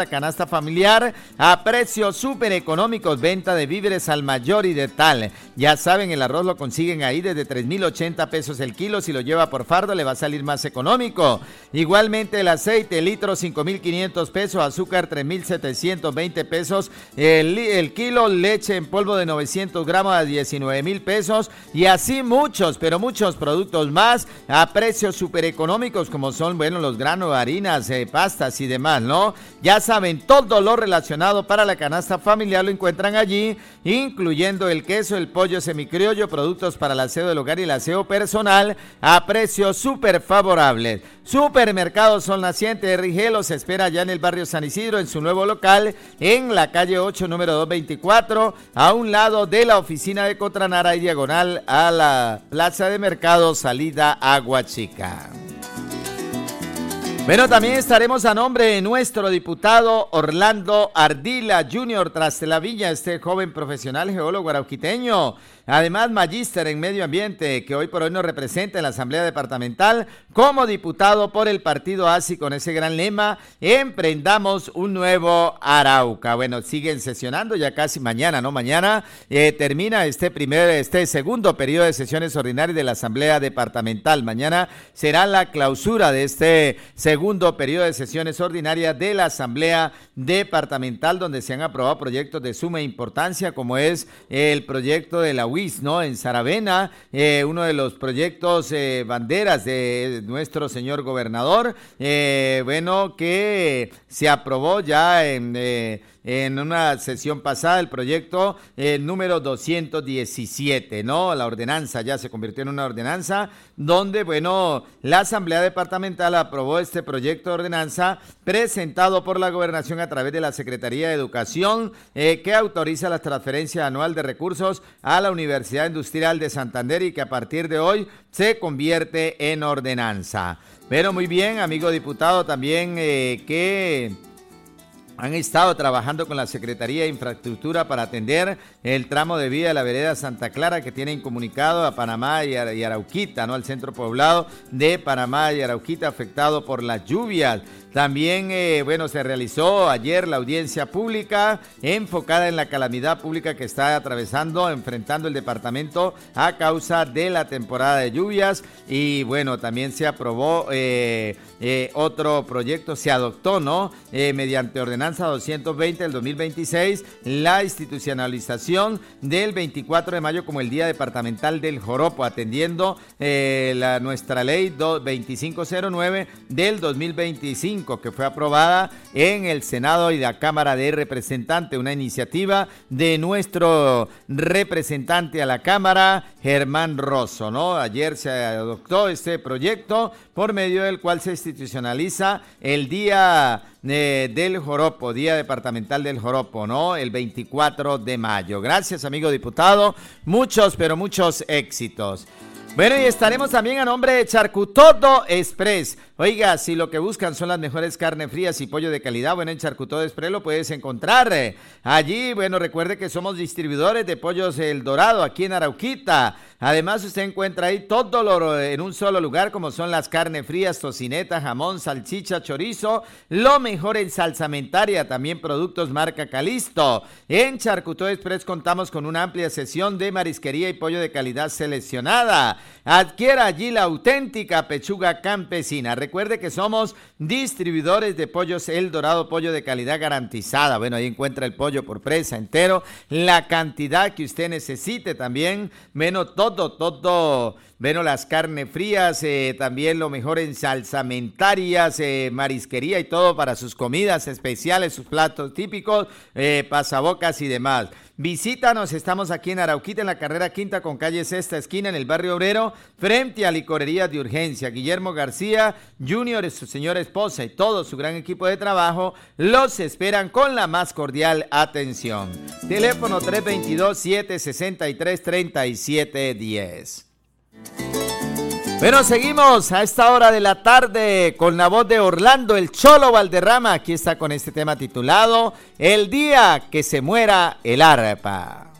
La canasta familiar a precios súper económicos, venta de víveres al mayor y de tal. Ya saben, el arroz lo consiguen ahí desde 3,080 pesos el kilo. Si lo lleva por fardo le va a salir más económico. Igualmente el aceite, litro 5,500 pesos, azúcar 3,720 pesos el kilo, leche en polvo de 900 gramos a 19,000 pesos y así muchos, pero muchos productos más a precios súper económicos como son, bueno, los granos, harinas, pastas y demás, ¿no? Ya saben, todo lo relacionado para la canasta familiar lo encuentran allí, incluyendo el queso, el pollo semicriollo, productos para el aseo del hogar y el aseo personal a precios súper favorables. Supermercado Sol Naciente de Rigel los espera allá en el barrio San Isidro en su nuevo local en la calle 8, número 224, a un lado de la oficina de Cotranara y diagonal a la plaza de mercado salida Agua Chica. Bueno, también estaremos a nombre de nuestro diputado Orlando Ardila Jr. Trastelavilla, este joven profesional geólogo arauquiteño, además magíster en medio ambiente, que hoy por hoy nos representa en la Asamblea Departamental como diputado por el partido ASI con ese gran lema, emprendamos un nuevo Arauca. Bueno, siguen sesionando ya casi mañana, ¿no? Mañana termina este segundo periodo de sesiones ordinarias de la Asamblea Departamental. Mañana será la clausura de este segundo periodo de sesiones ordinarias de la Asamblea Departamental, donde se han aprobado proyectos de suma importancia, como es el proyecto de la UIS, ¿no? En Saravena, uno de los proyectos banderas de nuestro señor gobernador, bueno, que se aprobó ya en una sesión pasada el proyecto número 217, ¿no? La ordenanza ya se convirtió en una ordenanza donde, bueno, la Asamblea Departamental aprobó este proyecto de ordenanza presentado por la Gobernación a través de la Secretaría de Educación, que autoriza la transferencia anual de recursos a la Universidad Industrial de Santander y que a partir de hoy se convierte en ordenanza. Pero muy bien, amigo diputado, también que han estado trabajando con la Secretaría de Infraestructura para atender el tramo de vía de la vereda Santa Clara que tiene incomunicado a Panamá y Arauquita, ¿no? Al centro poblado de Panamá y Arauquita afectado por las lluvias. También, bueno, se realizó ayer la audiencia pública enfocada en la calamidad pública que está enfrentando el departamento a causa de la temporada de lluvias y, bueno, también se aprobó otro proyecto, se adoptó, ¿no? Mediante ordenanza 220 del 2026, la institucionalización del 24 de mayo como el Día Departamental del Joropo, atendiendo nuestra ley 2509 del 2025, que fue aprobada en el Senado y la Cámara de Representantes, una iniciativa de nuestro representante a la Cámara, Germán Rosso, ¿no? Ayer se adoptó este proyecto por medio del cual se institucionaliza el Día del Joropo, Día Departamental del Joropo, ¿no? El 24 de mayo. Gracias, amigo diputado. Muchos, pero muchos éxitos. Bueno, y estaremos también a nombre de Charcutodo Express. Oiga, si lo que buscan son las mejores carnes frías y pollo de calidad, bueno, en Charcutodo Express lo puedes encontrar. Allí, bueno, recuerde que somos distribuidores de Pollos El Dorado aquí en Arauquita. Además, usted encuentra ahí todo lo en un solo lugar, como son las carnes frías, tocineta, jamón, salchicha, chorizo, lo mejor en salsamentaria, también productos marca Calisto. En Charcutodo Express contamos con una amplia sesión de marisquería y pollo de calidad seleccionada. Adquiera allí la auténtica pechuga campesina. Recuerde que somos distribuidores de Pollos El Dorado, pollo de calidad garantizada. Bueno, ahí encuentra el pollo por presa entero, la cantidad que usted necesite también. Bueno, todo, bueno, las carnes frías, también lo mejor en salsamentarias, marisquería y todo para sus comidas especiales, sus platos típicos, pasabocas y demás. Visítanos, estamos aquí en Arauquita, en la carrera quinta con calle Sexta Esquina, en el barrio obrero, frente a Licorería de Urgencia. Guillermo García Jr., su señora esposa y todo su gran equipo de trabajo los esperan con la más cordial atención. Teléfono 322-763-3710. Bueno, seguimos a esta hora de la tarde con la voz de Orlando El Cholo Valderrama. Aquí está con este tema titulado El día que se muera el arpa.